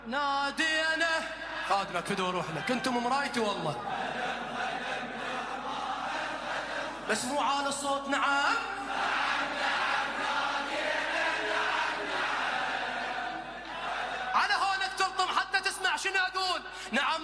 نادينا خادمك فدو روح لك، انتم مرايتي والله، بس مو عال الصوت. نعم على هونك تلطم حتى تسمع شنو اقول. نعم